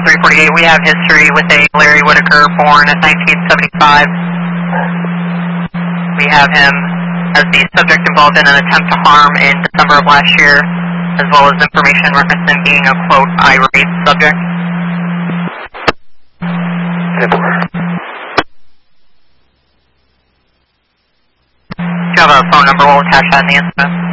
1348, we have history with a Larry Whitaker born in 1975. We have him as the subject involved in an attempt to harm in December of last year, as well as information referencing being a, quote, irate subject. Do you have a phone number? We'll attach that in the incident.